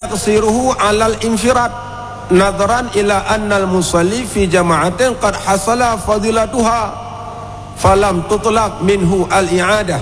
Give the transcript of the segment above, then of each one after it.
taqsiruhu 'alal infirad nadharan ila anna al-musalli fi jama'atin qad hasala fadilatuha falam tutlaq minhu al-i'adah.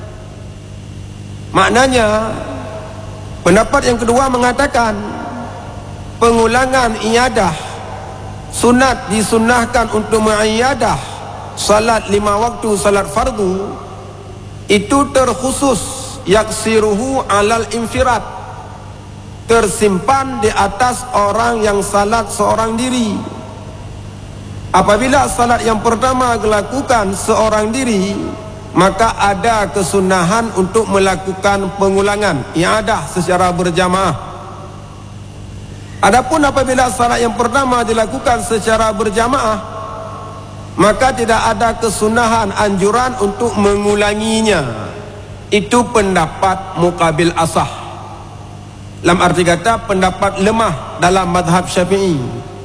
Maknanya pendapat yang kedua mengatakan pengulangan iadah sunat disunnahkan untuk mengiadah salat 5 waktu salat fardu itu terkhusus yaksiruhu 'alal infirad, tersimpan di atas orang yang salat seorang diri. Apabila salat yang pertama dilakukan seorang diri, maka ada kesunahan untuk melakukan pengulangan i'adah secara berjamaah. Adapun apabila salat yang pertama dilakukan secara berjamaah, maka tidak ada kesunahan anjuran untuk mengulanginya. Itu pendapat muqabil asah, dalam arti kata pendapat lemah dalam mazhab Syafi'i.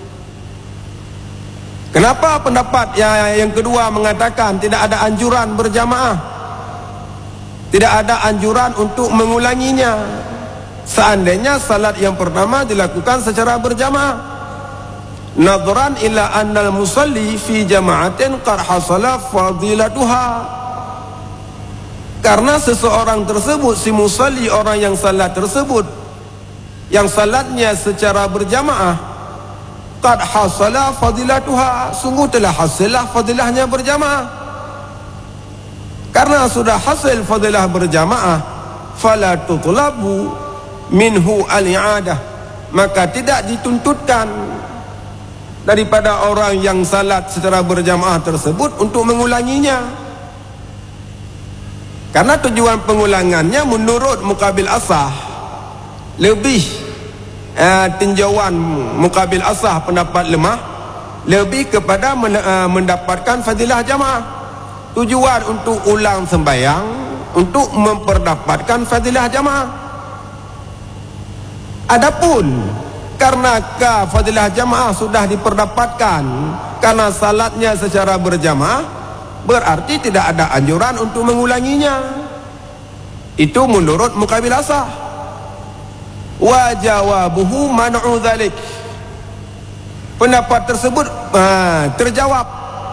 Kenapa pendapat yang kedua mengatakan tidak ada anjuran berjamaah, tidak ada anjuran untuk mengulanginya seandainya salat yang pertama dilakukan secara berjamaah? Nadhran ila annal musalli fi jama'atin qad hasala fadilatuha, karena seseorang tersebut, si musalli, orang yang salat tersebut, yang salatnya secara berjamaah, qad hasala fadilatuha, sungguh telah hasillah fadilahnya berjamaah. Karena sudah hasil fadilah berjamaah, fala tutlabu minhu al-i'adah, maka tidak dituntutkan daripada orang yang salat secara berjamaah tersebut untuk mengulanginya. Karena tujuan pengulangannya menurut muqabil asah lebih tinjauan muqabil asah pendapat lemah lebih kepada mendapatkan fadilah jamaah. Tujuan untuk ulang sembahyang untuk memperdapatkan fadilah jamaah. Adapun karena fadilah jamaah sudah diperdapatkan karena salatnya secara berjamaah, berarti tidak ada anjuran untuk mengulanginya. Itu menurut muqabil asah. Wa jawabuhu man'u dzalik, pendapat tersebut terjawab.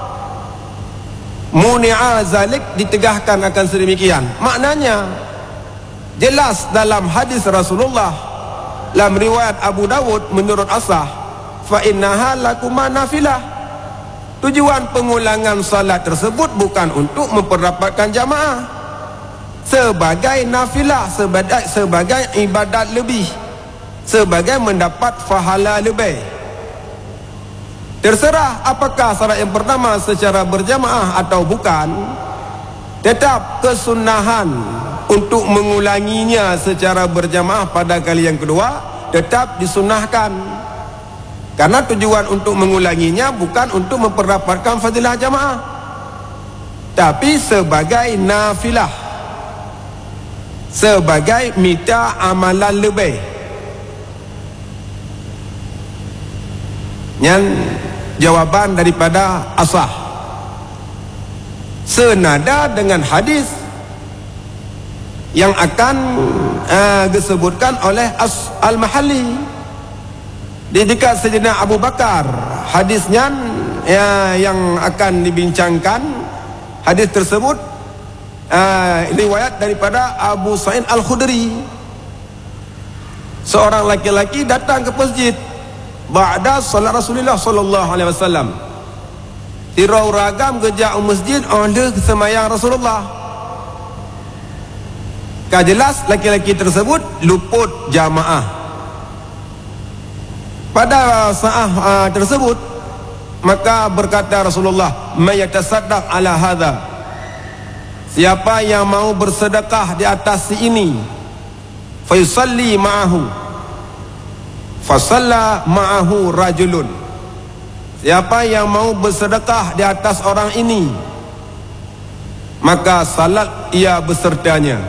Muni'a zalik, ditegahkan akan sedemikian. Maknanya jelas dalam hadis Rasulullah, dalam riwayat Abu Dawud menurut asah, fa innaha lakuma nafilah, tujuan pengulangan salat tersebut bukan untuk memperdapatkan jamaah, sebagai nafilah, sebagai ibadat lebih, sebagai mendapat pahala lebih. Terserah apakah salat yang pertama secara berjamaah atau bukan, tetap kesunahan untuk mengulanginya secara berjamaah pada kali yang kedua tetap disunahkan. Karena tujuan untuk mengulanginya bukan untuk memperdapatkan fadilah jamaah, tapi sebagai nafilah, sebagai minta amalan lebih. Yang jawaban daripada asah senada dengan hadis yang akan disebutkan oleh Al-Mahalli di dekat Sayyidina Abu Bakar. Hadisnya yang akan dibincangkan, hadis tersebut riwayat daripada Abu Sa'id Al-Khudri. Seorang laki-laki datang ke masjid ba'da salat Rasulullah sallallahu alaihi wasallam. Tirau ragam kerja masjid oleh semayang Rasulullah. Jelas laki-laki tersebut luput jamaah. Pada saat tersebut maka berkata Rasulullah, may yatasaddaq ala hadha, siapa yang mau bersedekah di atas si ini, fa yusalli ma'ahu, fa shalla ma'ahu rajulun, siapa yang mau bersedekah di atas orang ini, maka salat ia besertanya.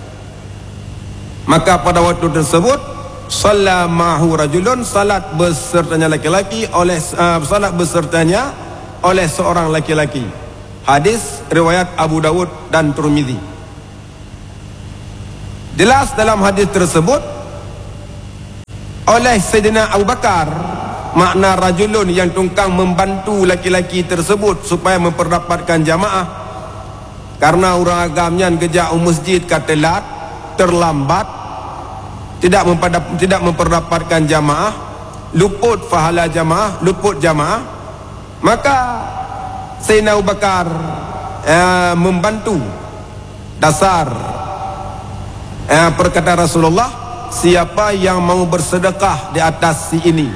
Maka pada waktu tersebut shalla ma'ahu rajulun, salat besertanya laki-laki oleh salat besertanya oleh seorang laki-laki. Hadis riwayat Abu Dawud dan Tirmizi. Jelas dalam hadis tersebut oleh Sayyidina Abu Bakar, makna rajulun yang tungkang membantu laki-laki tersebut supaya memperdapatkan jamaah. Karena orang agamnya kejak masjid katelat, terlambat, tidak memperdapatkan jamaah, luput pahala jamaah, luput jamaah, maka Sayyidina Abu Bakar membantu. Dasar perkataan Rasulullah, siapa yang mau bersedekah di atas si ini,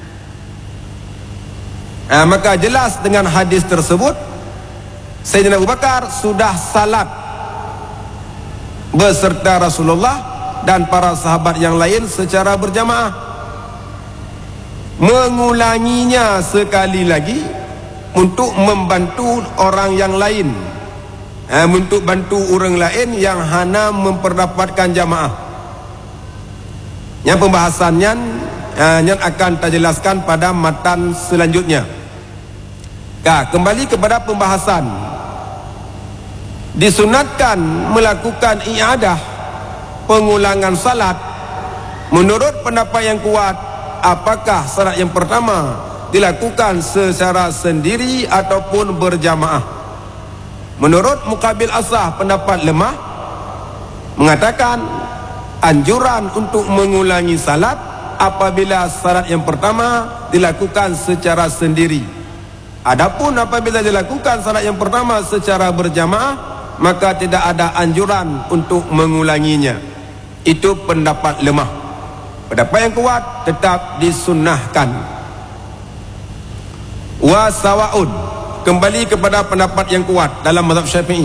maka jelas dengan hadis tersebut Sayyidina Abu Bakar sudah salat beserta Rasulullah dan para sahabat yang lain secara berjamaah. Mengulanginya sekali lagi untuk membantu orang yang lain, untuk bantu orang lain yang hana memperdapatkan jamaah. Yang pembahasannya yang akan kita jelaskan pada matan selanjutnya. Kembali kepada pembahasan. Disunatkan melakukan i'adah, pengulangan salat. Menurut pendapat yang kuat, apakah salat yang pertama dilakukan secara sendiri ataupun berjamaah? Menurut Muqabil Asah, pendapat lemah, mengatakan anjuran untuk mengulangi salat apabila salat yang pertama dilakukan secara sendiri. Adapun apabila dilakukan salat yang pertama secara berjamaah, maka tidak ada anjuran untuk mengulanginya. Itu pendapat lemah. Pendapat yang kuat tetap disunnahkan. Wa sawaun, kembali kepada pendapat yang kuat dalam mazhab Syafi'i.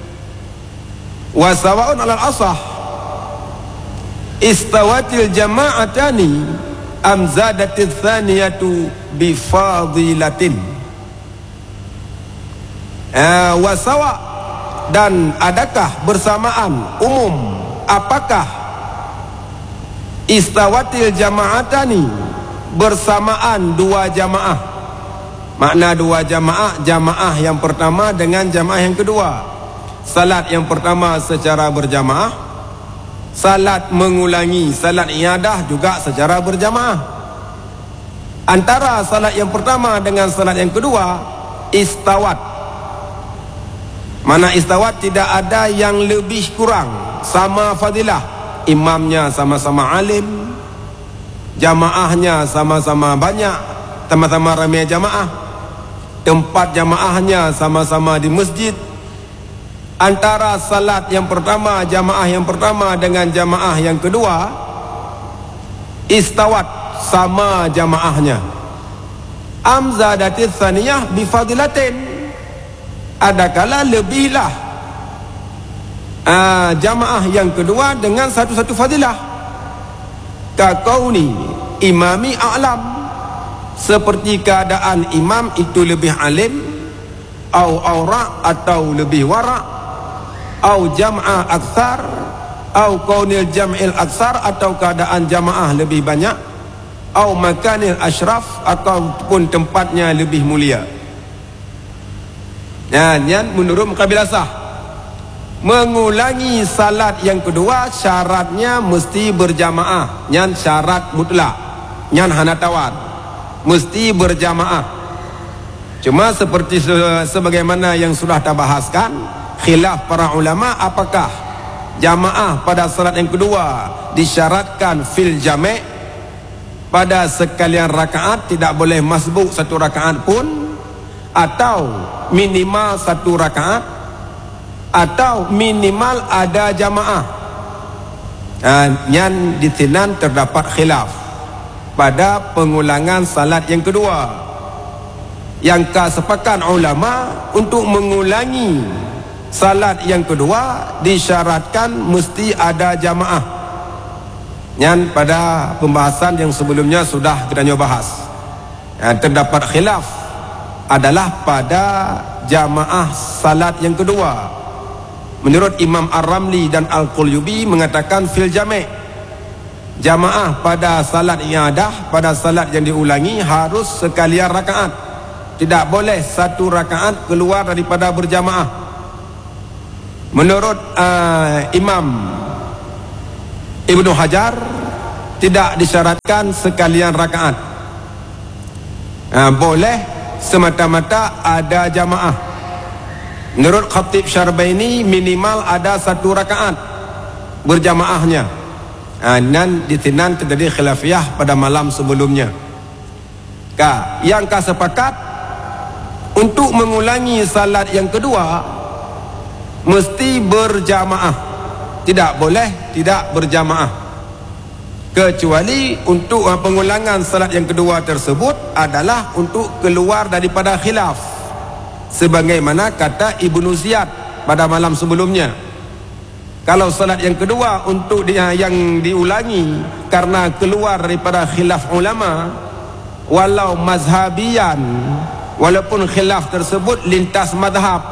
Wa sawaun alal asah istawatil jama'atani am zadatil thaniyatu bi fadilatin. Wa sawa, dan adakah bersamaan umum, apakah istawatil jama'atani, bersamaan dua jamaah. Makna dua jamaah, jamaah yang pertama dengan jamaah yang kedua. Salat yang pertama secara berjamaah, salat mengulangi, salat iadah juga secara berjamaah. Antara salat yang pertama dengan salat yang kedua, istawat. Mana istawat, tidak ada yang lebih kurang, sama fadilah. Imamnya sama-sama alim, jamaahnya sama-sama banyak, sama-sama ramai jamaah, tempat jamaahnya sama-sama di masjid. Antara salat yang pertama, jamaah yang pertama dengan jamaah yang kedua, istawat, sama jamaahnya. Amzadatis saniyah bifadilatin, adakala lebihlah jamaah yang kedua dengan satu-satu fadilah. Kaqauni imami a'lam, seperti keadaan imam itu lebih alim, au aura, atau lebih wara, au jam'a aksar, au qaunil jam'il aksar, atau keadaan jamaah lebih banyak, au makanil ashraf, ataupun tempatnya lebih mulia. Yang menurut Muqabil Asah, mengulangi salat yang kedua syaratnya mesti berjamaah. Yang syarat mutlak, yang hana tawar, mesti berjamaah. Cuma seperti sebagaimana yang sudah kita bahaskan, khilaf para ulama apakah jamaah pada salat yang kedua disyaratkan fil jami', pada sekalian rakaat, tidak boleh masbuk satu rakaat pun, atau minimal satu rakaat, atau minimal ada jamaah. Yang di sini terdapat khilaf pada pengulangan salat yang kedua. Yang kesepakat ulama untuk mengulangi salat yang kedua disyaratkan mesti ada jamaah. Yang pada pembahasan yang sebelumnya sudah kita bahas, terdapat khilaf adalah pada jamaah salat yang kedua. Menurut Imam Ar-Ramli dan Al-Qulyubi mengatakan fil jami', jamaah pada salat iadah, pada salat yang diulangi harus sekalian rakaat, tidak boleh satu rakaat keluar daripada berjamaah. Menurut Imam Ibnu Hajar tidak disyaratkan sekalian rakaat. Boleh semata-mata ada jamaah. Menurut Khatib Syarbaini minimal ada 1 rakaat berjamaahnya. Dan ditinan terjadi khilafiyah pada malam sebelumnya. Yang sepakat untuk mengulangi salat yang kedua mesti berjamaah. Tidak boleh tidak berjamaah. Kecuali untuk pengulangan salat yang kedua tersebut adalah untuk keluar daripada khilaf, sebagaimana kata Ibnu Ziyad pada malam sebelumnya. Kalau salat yang kedua untuk yang diulangi karena keluar daripada khilaf ulama, walau mazhabian, walaupun khilaf tersebut lintas madhab,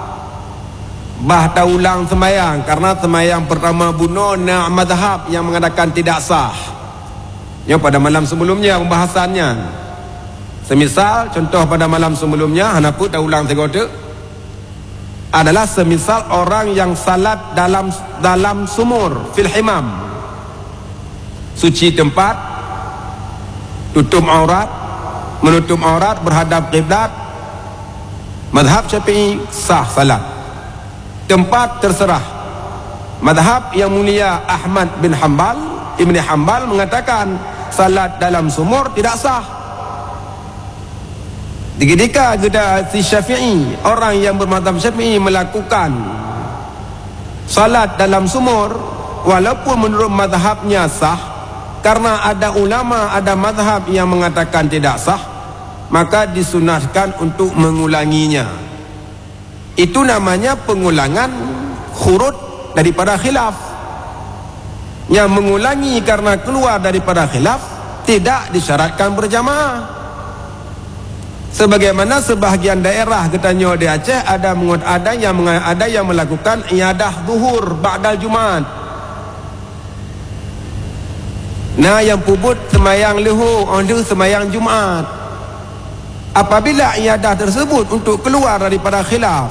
tak ulang semayang karena semayang pertama bunuh madhab yang mengatakan tidak sah. Yang pada malam sebelumnya pembahasannya. Semisal contoh pada malam sebelumnya Hanapu tak ulang segala adalah semisal orang yang salat dalam sumur fil himam, suci tempat, tutup aurat, menutup aurat, berhadap kiblat. Mazhab Syafi'i sah salat. Tempat terserah. Mazhab yang mulia Ahmad bin Hanbal, Ibni Hanbal mengatakan salat dalam sumur tidak sah. Ketika si Syafi'i, orang yang bermazhab Syafi'i melakukan salat dalam sumur, walaupun menurut mazhabnya sah, karena ada ulama, ada mazhab yang mengatakan tidak sah, maka disunahkan untuk mengulanginya. Itu namanya pengulangan khurud daripada khilaf. Yang mengulangi karena keluar daripada khilaf tidak disyaratkan berjamaah. Sebagaimana sebahagian daerah katanya di Aceh ada yang melakukan iadah zuhur ba'dal Jumaat. Yang pubut semayang lehu, onda semayang Jumaat. Apabila iadah tersebut untuk keluar daripada khilaf,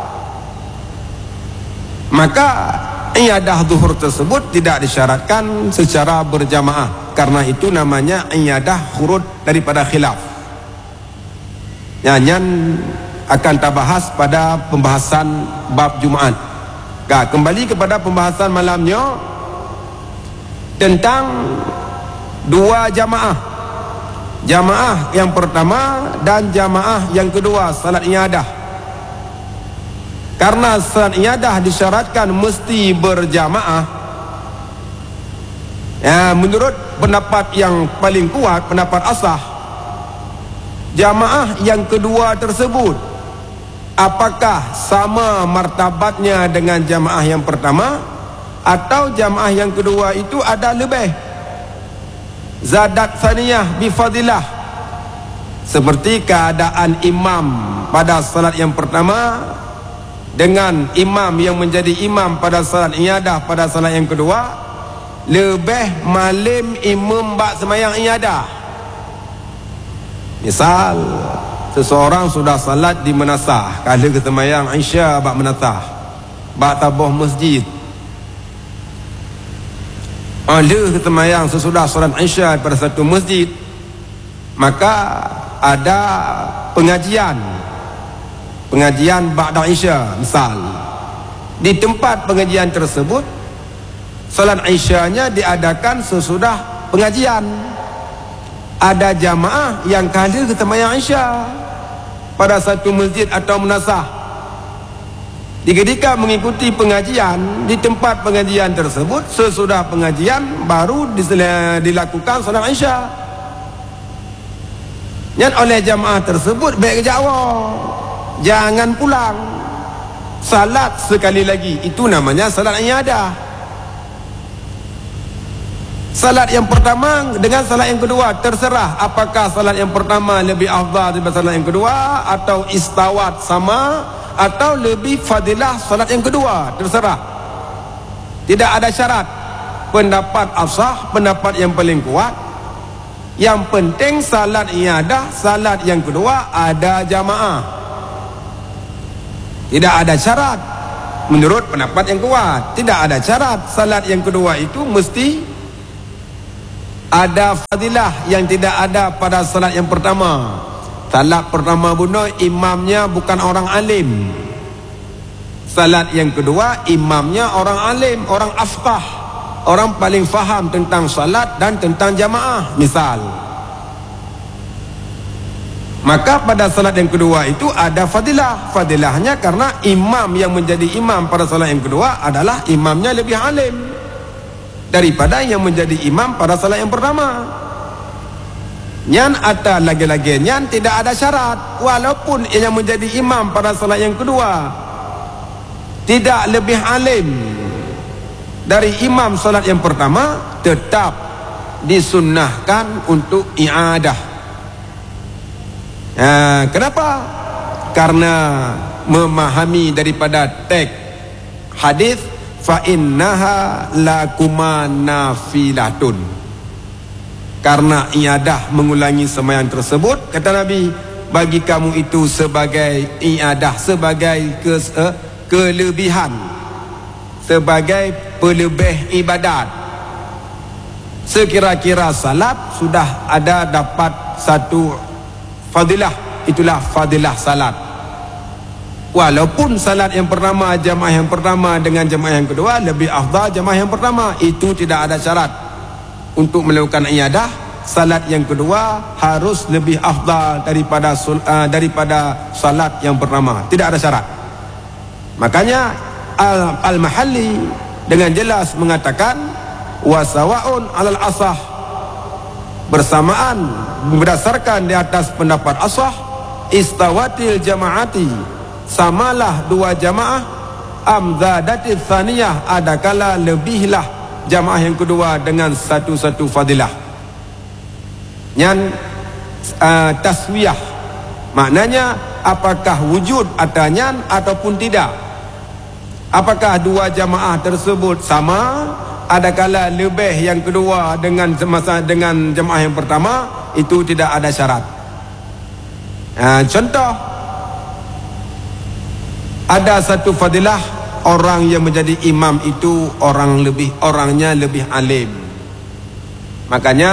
maka iadah zuhur tersebut tidak disyaratkan secara berjamaah, karena itu namanya iadah khurud daripada khilaf. Yang akan kita bahas pada pembahasan bab Jumaat. Kembali kepada pembahasan malamnya tentang 2 jamaah. Jamaah yang pertama dan jamaah yang kedua salat iadah. Karena salat iadah disyaratkan mesti berjamaah, menurut pendapat yang paling kuat, pendapat asah, jamaah yang kedua tersebut apakah sama martabatnya dengan jamaah yang pertama, atau jamaah yang kedua itu ada lebih zadat saniyah bifadilah, seperti keadaan imam pada salat yang pertama dengan imam yang menjadi imam pada salat iadah pada salat yang kedua, lebih malim imam bak semayang iadah. Misal seseorang sudah salat di Menasah, kala kesemayang Isya bak Menasah, bak tabuh masjid. Kala kesemayang sesudah salat Isya pada satu masjid, maka ada pengajian ba'da Isya. Misal di tempat pengajian tersebut salat Isyanya diadakan sesudah pengajian. Ada jamaah yang kala kesemayang Isya pada satu masjid atau Menasah, ketika mengikuti pengajian di tempat pengajian tersebut, sesudah pengajian baru dilakukan salat Isya. Dan oleh jamaah tersebut baik jawab, jangan pulang, salat sekali lagi. Itu namanya salat iadah. Salat yang pertama dengan salat yang kedua terserah apakah salat yang pertama lebih afdal daripada salat yang kedua, atau istawat sama, atau lebih fadilah salat yang kedua, terserah. Tidak ada syarat. Pendapat asah, pendapat yang paling kuat, yang penting salat iadah, salat yang kedua ada jamaah. Tidak ada syarat. Menurut pendapat yang kuat, tidak ada syarat salat yang kedua itu mesti Ada fadilah yang tidak ada pada salat yang pertama. Salat pertama bunuh imamnya bukan orang alim. Salat yang kedua imamnya orang alim, orang afqah, orang paling faham tentang salat dan tentang jamaah misal. Maka pada salat yang kedua itu ada fadilah. Fadilahnya karena imam yang menjadi imam pada salat yang kedua adalah imamnya lebih alim daripada yang menjadi imam pada salat yang pertama. Nyan ada lagi-lagi nyan tidak ada syarat, walaupun yang menjadi imam pada salat yang kedua tidak lebih alim dari imam salat yang pertama, tetap disunnahkan untuk i'adah. Kenapa? Karena memahami daripada teks hadis fa innaha lakuma nafilatun. Karena iadah mengulangi sembahyang tersebut, kata Nabi, bagi kamu itu sebagai iadah, sebagai kelebihan, sebagai pelebih ibadat. Sekira-kira salat sudah ada dapat satu fadilah, itulah fadilah salat. Walaupun salat yang pertama, jamaah yang pertama dengan jamaah yang kedua lebih afdal jamaah yang pertama, itu tidak ada syarat untuk melakukan iadah. Salat yang kedua harus lebih afdal daripada salat yang pertama, tidak ada syarat. Makanya Al-Mahalli dengan jelas mengatakan wasawaun alal asah, bersamaan berdasarkan di atas pendapat asah, istawatil jamaati, samalah dua jamaah, amzadatil thaniyah, adakala lebihlah jamaah yang kedua dengan satu-satu fadilah. Yang taswiyah maknanya apakah wujud atanya ataupun tidak. Apakah dua jamaah tersebut sama, adakala lebih yang kedua dengan jamaah yang pertama, itu tidak ada syarat. Contoh, ada satu fadilah orang yang menjadi imam itu orangnya lebih alim. Makanya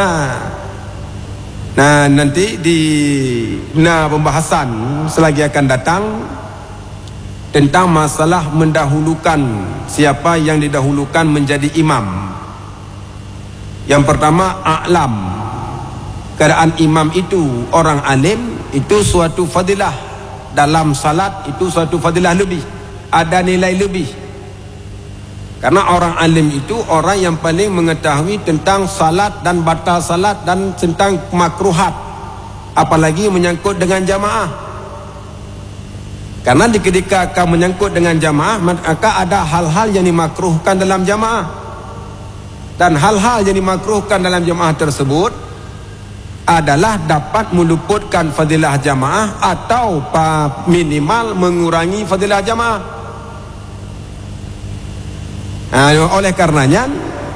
nanti di pembahasan selagi akan datang tentang masalah mendahulukan, siapa yang didahulukan menjadi imam. Yang pertama, a'lam. Keadaan imam itu orang alim, itu suatu fadilah. Dalam salat itu suatu fadilah lebih, ada nilai lebih. Karena orang alim itu orang yang paling mengetahui tentang salat dan batal salat dan tentang makruhat, apalagi menyangkut dengan jamaah. Karena ketika akan menyangkut dengan jamaah, maka ada hal-hal yang dimakruhkan dalam jamaah. Dan hal-hal yang dimakruhkan dalam jamaah tersebut adalah dapat meluputkan fadilah jamaah atau minimal mengurangi fadilah jamaah. Oleh karenanya,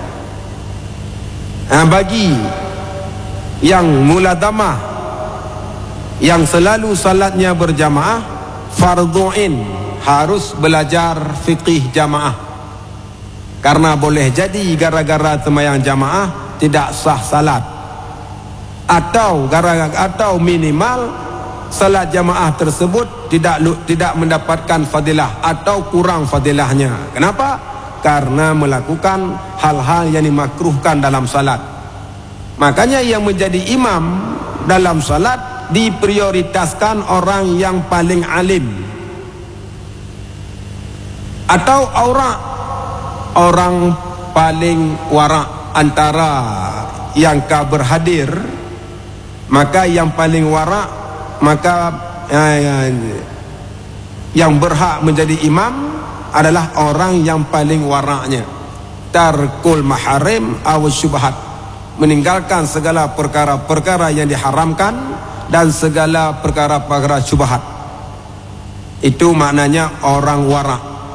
bagi yang muladamah, yang selalu salatnya berjamaah, fardhu'in, harus belajar fiqih jamaah. Karena boleh jadi gara-gara sembahyang jamaah tidak sah salat, atau minimal salat jamaah tersebut tidak mendapatkan fadilah atau kurang fadilahnya. Kenapa? Karena melakukan hal-hal yang dimakruhkan dalam salat. Makanya yang menjadi imam dalam salat diprioritaskan orang yang paling alim atau orang paling wara' antara yang berhadir. Maka yang paling wara', maka yang berhak menjadi imam adalah orang yang paling wara'nya. Tarkul maharim aw syubhat, meninggalkan segala perkara-perkara yang diharamkan dan segala perkara-perkara syubhat. Itu maknanya orang wara'.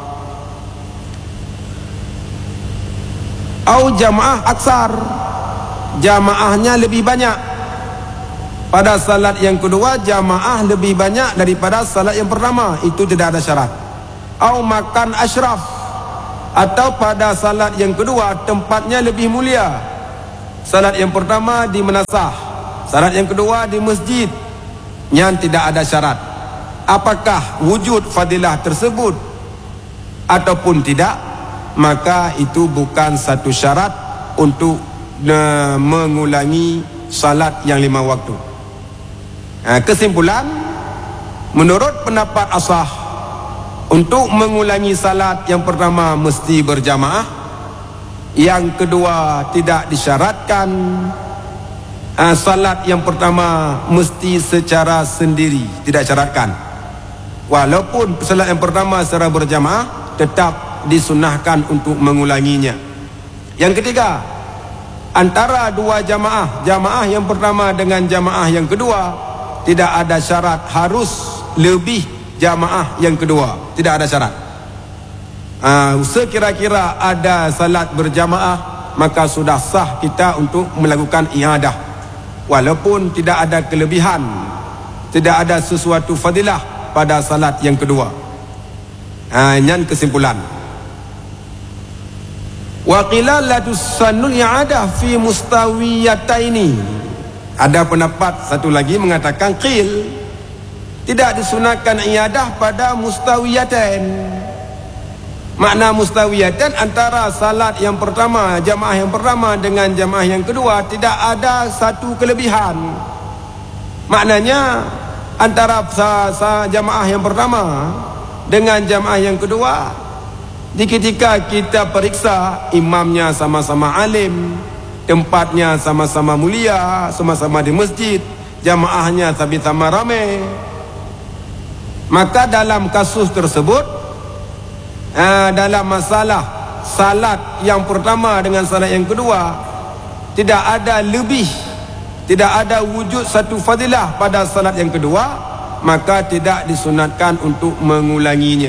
Au jamaah aksar, jamaahnya lebih banyak. Pada salat yang kedua jamaah lebih banyak daripada salat yang pertama, itu tidak ada syarat. Au makan asyraf, atau pada salat yang kedua tempatnya lebih mulia. salat yang pertama di menasah, salat yang kedua di masjid, yang tidak ada syarat. Apakah wujud fadilah tersebut ataupun tidak, maka itu bukan satu syarat untuk mengulangi salat yang 5 waktu. Kesimpulan, menurut pendapat asah, untuk mengulangi salat yang pertama mesti berjamaah, yang kedua tidak disyaratkan, salat yang pertama mesti secara sendiri, tidak syaratkan. Walaupun salat yang pertama secara berjamaah, tetap disunahkan untuk mengulanginya. Yang ketiga, antara dua jamaah, jamaah yang pertama dengan jamaah yang kedua, tidak ada syarat harus lebih jamaah yang kedua, tidak ada syarat. Sekira-kira ada salat berjamaah, maka sudah sah kita untuk melakukan i'adah, walaupun tidak ada kelebihan, tidak ada sesuatu fadilah pada salat yang kedua. Yang kesimpulan, wa qila la tusannul i'adah fi mustawiyataini. Ada pendapat satu lagi mengatakan qil, tidak disunatkan i'adah pada mustawiyatain. Makna mustawiyatain, antara salat yang pertama, jamaah yang pertama dengan jamaah yang kedua tidak ada satu kelebihan. Maknanya antara jamaah yang pertama dengan jamaah yang kedua, di ketika kita periksa, imamnya sama-sama alim, tempatnya sama-sama mulia, sama-sama di masjid, jamaahnya sama-sama ramai, maka dalam kasus tersebut, dalam masalah salat yang pertama dengan salat yang kedua, tidak ada lebih, tidak ada wujud satu fadilah pada salat yang kedua, maka tidak disunatkan untuk mengulanginya.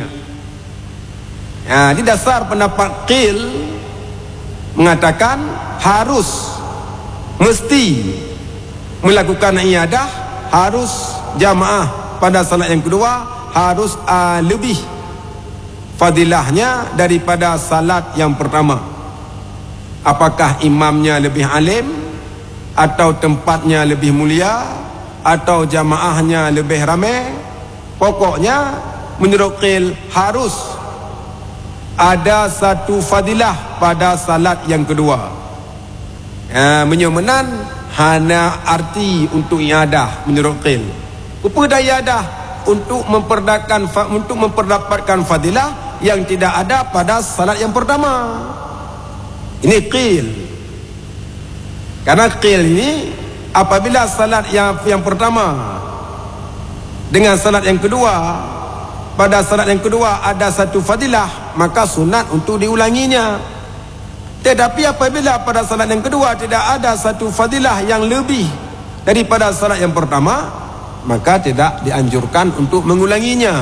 Di dasar pendapat qil mengatakan harus, mesti melakukan i'adah, harus jamaah pada salat yang kedua, harus lebih fadilahnya daripada salat yang pertama. Apakah imamnya lebih alim, atau tempatnya lebih mulia, atau jamaahnya lebih ramai, pokoknya menurut qil harus ada satu fadilah pada salat yang kedua. Menyomenan hanya arti untuk i'adah menurut qil. Upaya i'adah untuk memperdapatkan fadilah yang tidak ada pada salat yang pertama. Ini qil. Karena qil ini, apabila salat yang pertama dengan salat yang kedua, pada salat yang kedua ada satu fadilah, maka sunat untuk diulanginya. Tetapi apabila pada salat yang kedua tidak ada satu fadilah yang lebih daripada salat yang pertama, maka tidak dianjurkan untuk mengulanginya.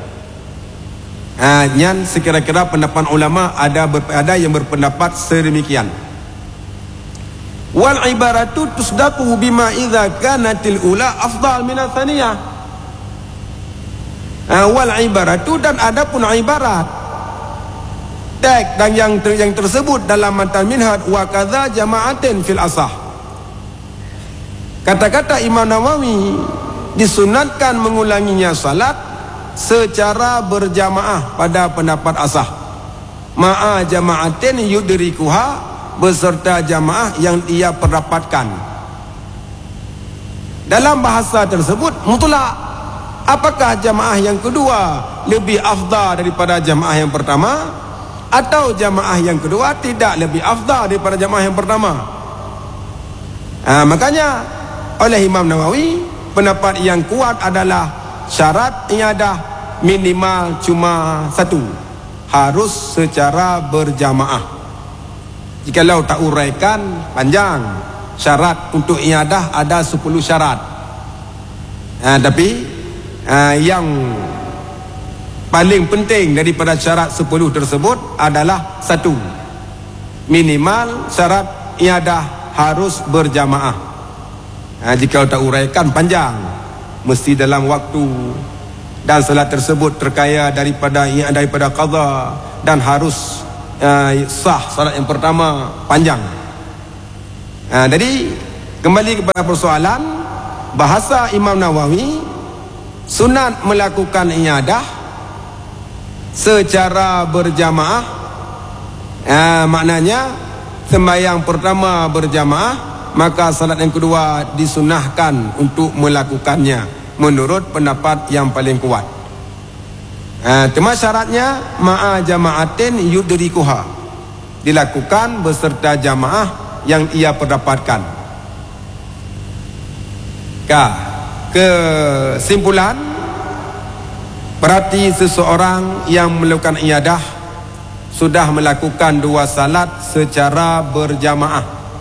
Yang sekira-kira pendapat ulama, ada yang berpendapat sedemikian. Wal ibaratu tusdaqu bima idza kanatil ula afdal min ats-tsaniyah. Wal ibaratu, dan ada pun ibarat teks dan yang tersebut dalam matan minhaj wa kadza jama'atin fil asah. Kata-kata Imam Nawawi, disunatkan mengulanginya salat secara berjamaah pada pendapat asah, ma'a jama'atin yudrikuha, beserta jamaah yang ia perdapatkan. Dalam bahasa tersebut mutlak, apakah jamaah yang kedua lebih afdal daripada jamaah yang pertama, atau jamaah yang kedua tidak lebih afdal daripada jamaah yang pertama. Makanya oleh Imam Nawawi, pendapat yang kuat adalah syarat i'adah minimal cuma satu, harus secara berjamaah. Jikalau tak uraikan panjang, syarat untuk i'adah ada 10 syarat. Tapi yang paling penting daripada syarat 10 tersebut adalah satu, minimal syarat i'adah harus berjamaah. Jika tak uraikan panjang, mesti dalam waktu, dan salat tersebut terkaya daripada qadha, dan harus sah salat yang pertama panjang. Jadi kembali kepada persoalan bahasa Imam Nawawi, sunat melakukan iyadah secara berjamaah. Maknanya sembahyang pertama berjamaah, maka salat yang kedua disunahkan untuk melakukannya menurut pendapat yang paling kuat. Termasuk syaratnya ma'a jama'atin yudrikuha, dilakukan beserta jamaah yang ia perdapatkan. Kesimpulan, berarti seseorang yang melakukan iyadah sudah melakukan dua salat secara berjamaah.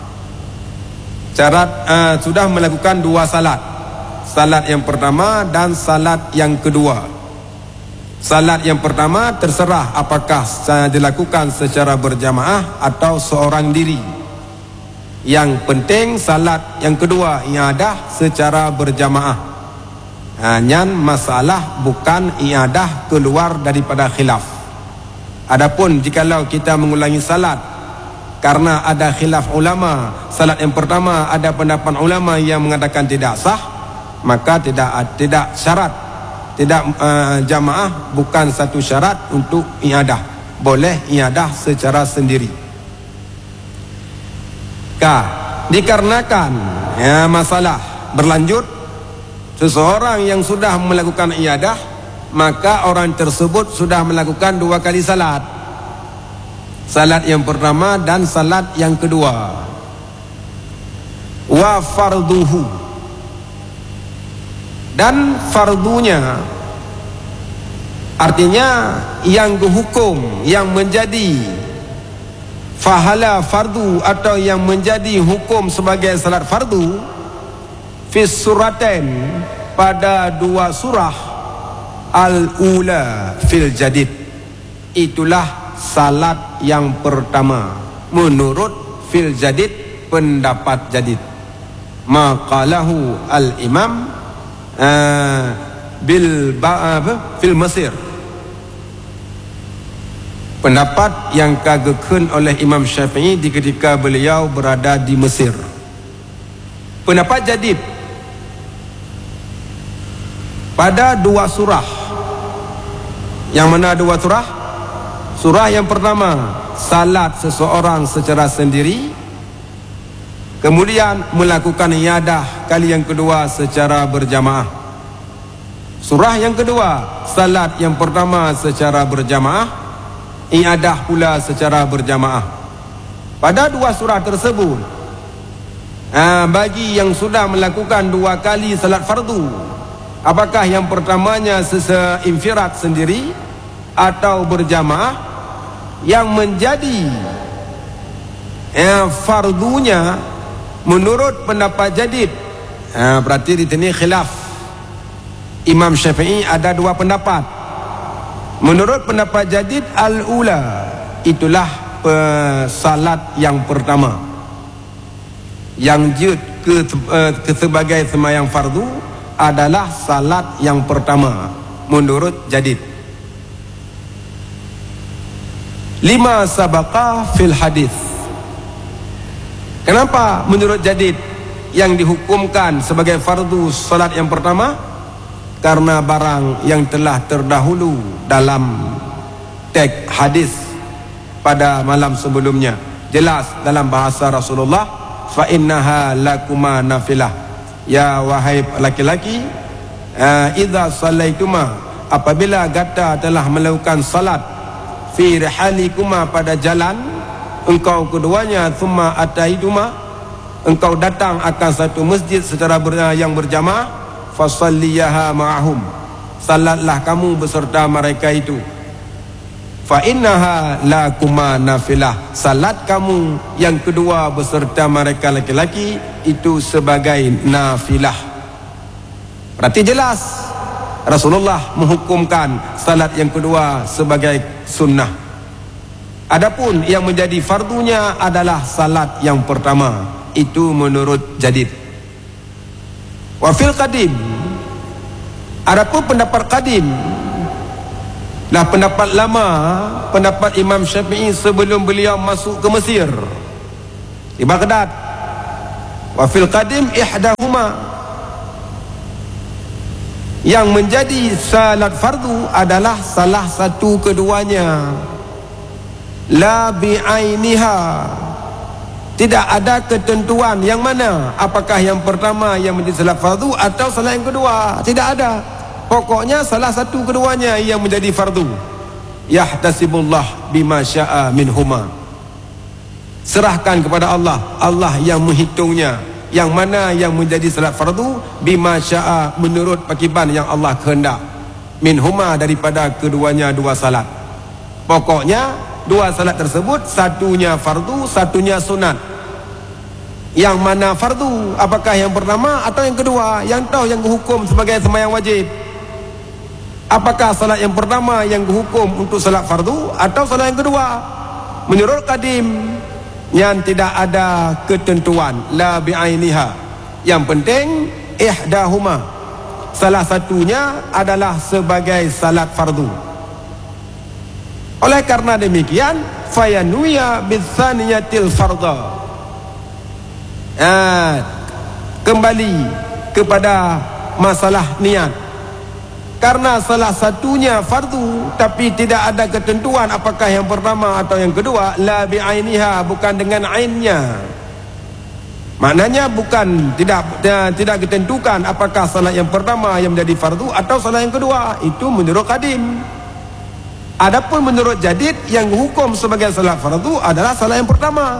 Sudah melakukan dua salat, salat yang pertama dan salat yang kedua. Salat yang pertama terserah apakah dilakukan secara berjamaah atau seorang diri. Yang penting salat yang kedua iadah secara berjamaah. Hanya masalah bukan iadah keluar daripada khilaf. Adapun jikalau kita mengulangi salat karena ada khilaf ulama, salat yang pertama ada pendapat ulama yang mengatakan tidak sah, maka tidak syarat, tidak jamaah bukan satu syarat untuk iadah. Boleh iadah secara sendiri. Dikarenakan masalah berlanjut, seseorang yang sudah melakukan iadah, maka orang tersebut sudah melakukan dua kali salat. Salat yang pertama dan salat yang kedua. Wa farduhu, dan fardunya, artinya yang hukum, yang menjadi fahala fardu atau yang menjadi hukum sebagai salat fardu, fis suratain, pada dua surah, al-ula fil jadid, itulah salat yang pertama menurut fil jadid, pendapat jadid. Maqalahu al-imam fil Mesir, pendapat yang kagekun oleh Imam Syafi'i di ketika beliau berada di Mesir. Pendapat jadid pada dua surah. Yang mana dua surah? Surah yang pertama, salat seseorang secara sendiri, kemudian melakukan iyadah kali yang kedua secara berjamaah. Surah yang kedua, salat yang pertama secara berjamaah, iyadah pula secara berjamaah. Pada dua surah tersebut, bagi yang sudah melakukan dua kali salat fardu, apakah yang pertamanya seinfirat sendiri atau berjamaah, yang menjadi fardunya menurut pendapat jadid, berarti di sini khilaf. Imam Syafi'i ada dua pendapat. Menurut pendapat jadid, al-ula, itulah salat yang pertama, yang sebagai sembahyang fardu adalah salat yang pertama menurut jadid. Lima sabaqa fil hadis. Kenapa menurut jadid yang dihukumkan sebagai fardu salat yang pertama? Karena barang yang telah terdahulu dalam teks hadis pada malam sebelumnya jelas dalam bahasa Rasulullah, fa innaha lakuma nafilah, ya wahai laki-laki, idza sallaituma, apabila gata telah melakukan salat, fi rihalikuma, pada jalan engkau keduanya, thumma ataituma, engkau datang akan satu masjid secara yang berjamaah, fasalliyaha ma'ahum, salatlah kamu beserta mereka itu. Fa innaha lakuma nafilah, salat kamu yang kedua beserta mereka laki-laki itu sebagai nafilah. Berarti jelas Rasulullah menghukumkan salat yang kedua sebagai sunnah. Adapun yang menjadi fardunya adalah salat yang pertama, itu menurut jadid. Wa fil qadim, adapun pendapat qadim, nah pendapat lama, pendapat Imam Syafi'i sebelum beliau masuk ke Mesir, di Baghdad, Wa fil qadim ihdahuma, yang menjadi salat fardu adalah salah satu keduanya. La bi'ainiha, tidak ada ketentuan yang mana, apakah yang pertama yang menjadi salat fardu atau salat yang kedua, tidak ada. Pokoknya salah satu keduanya yang menjadi fardu. Yahtasibullah bima sya'a minhuma, serahkan kepada Allah, Allah yang menghitungnya, yang mana yang menjadi salat fardu bima sya'a, menurut pakiban yang Allah kehendak, minhuma, daripada keduanya dua salat. Pokoknya dua salat tersebut, satunya fardu, satunya sunat. Yang mana fardu, apakah yang pertama atau yang kedua? Yang tahu yang hukum sebagai sembahyang wajib. Apakah salat yang pertama yang dihukum untuk salat fardu atau salat yang kedua? Menurut qadim, yang tidak ada ketentuan, la bi'ainiha, yang penting ihdahuma, salah satunya adalah sebagai salat fardu. Oleh karena demikian, fayanuya bitsaniyatil fardha, kembali kepada masalah niat. Karena salah satunya fardu tapi tidak ada ketentuan apakah yang pertama atau yang kedua, la bi'ainiha, bukan dengan ainnya. Maknanya bukan tidak ditentukan apakah salat yang pertama yang menjadi fardu atau salat yang kedua. Itu menurut qadim. Adapun menurut jadid, yang hukum sebagai salat fardu adalah salat yang pertama.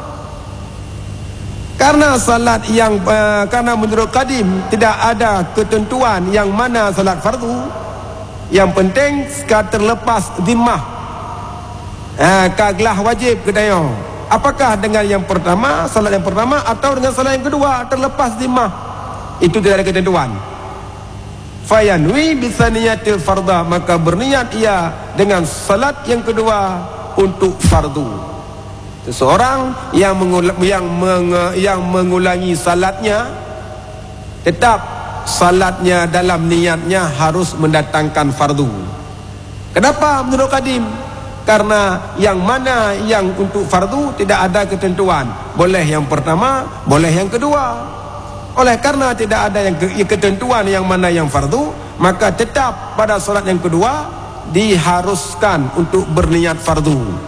Karena salat yang karena menurut qadim tidak ada ketentuan yang mana salat fardu, yang penting terlepas zimmah, kaglah wajib kedayo. Apakah dengan yang pertama, salat yang pertama, atau dengan salat yang kedua, terlepas zimmah, itu tidak ada ketentuan. Fayanwi bisaniyatil fardha, maka berniat ia dengan salat yang kedua untuk fardu. Seseorang yang mengulangi salatnya, tetap salatnya dalam niatnya harus mendatangkan fardu. Kenapa menurut qadim? Karena yang mana yang untuk fardu tidak ada ketentuan, boleh yang pertama, boleh yang kedua. Oleh karena tidak ada yang ketentuan yang mana yang fardu, maka tetap pada salat yang kedua diharuskan untuk berniat fardu.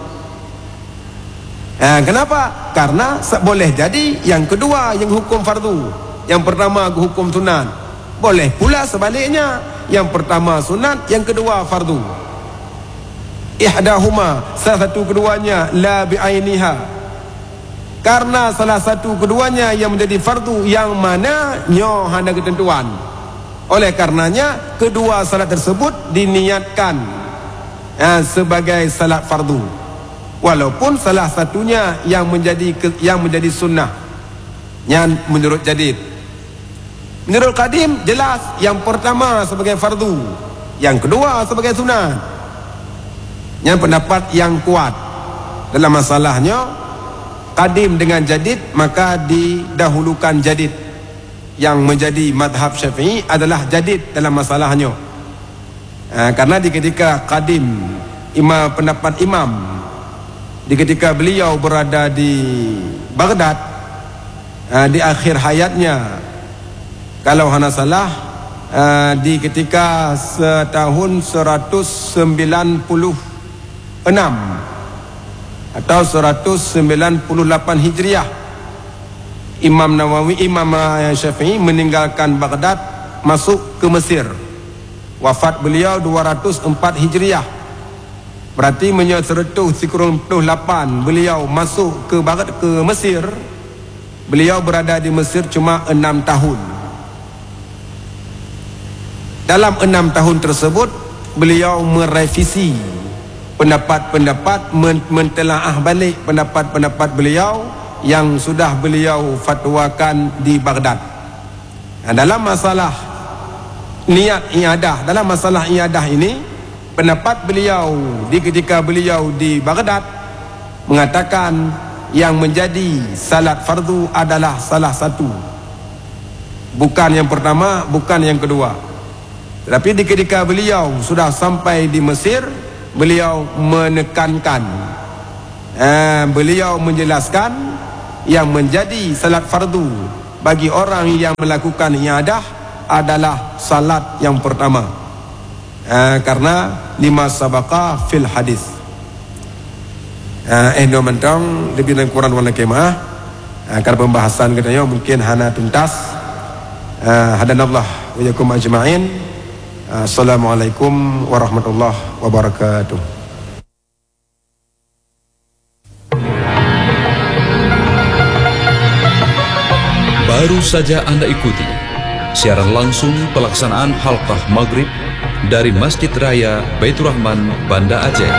Kenapa? Karena boleh jadi yang kedua yang hukum fardu, yang pertama hukum sunat. Boleh pula sebaliknya, yang pertama sunat, yang kedua fardu. Ihdahuma, salah satu keduanya, la bi'ainiha, karena salah satu keduanya yang menjadi fardu, yang mana nyo ada ketentuan. Oleh karenanya kedua salat tersebut diniatkan sebagai salat fardu, walaupun salah satunya yang menjadi sunnah, yang menurut jadid. Menurut qadim jelas yang pertama sebagai fardu, yang kedua sebagai sunnah. Yang pendapat yang kuat dalam masalahnya qadim dengan jadid, maka didahulukan jadid. Yang menjadi madhab Syafi'i adalah jadid dalam masalahnya, karena di ketika qadim, pendapat imam di ketika beliau berada di Baghdad, di akhir hayatnya, kalau hana salah, di ketika tahun 196 atau 198 Hijriah, Imam Nawawi, Imam Syafi'i meninggalkan Baghdad, masuk ke Mesir. Wafat beliau 204 Hijriah, berarti menyo 198 beliau masuk ke Baghdad, ke Mesir. Beliau berada di Mesir cuma 6 tahun. Dalam 6 tahun tersebut beliau merevisi pendapat-pendapat, mentelaah balik pendapat-pendapat beliau yang sudah beliau fatwakan di Baghdad. Dalam masalah niat iadah, dalam masalah iadah ini, pendapat beliau di ketika beliau di Baghdad mengatakan yang menjadi salat fardu adalah salah satu, bukan yang pertama, bukan yang kedua. Tetapi di ketika beliau sudah sampai di Mesir, beliau menekankan, beliau menjelaskan yang menjadi salat fardu bagi orang yang melakukan iadah adalah salat yang pertama, karena lima sabaqa fil hadis. Endo mentong lebih dalam Quran wal kemah, karena pembahasan katanya mungkin hana tuntas. Hadanallah wa yakum ajma'in. Assalamualaikum warahmatullahi wabarakatuh. Baru saja Anda ikuti siaran langsung pelaksanaan halqah maghrib dari Masjid Raya Baitur Rahman, Banda Aceh.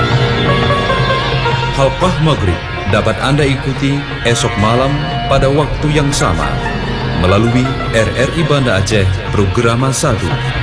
Halqah maghrib dapat Anda ikuti esok malam pada waktu yang sama melalui RRI Banda Aceh Programa 1.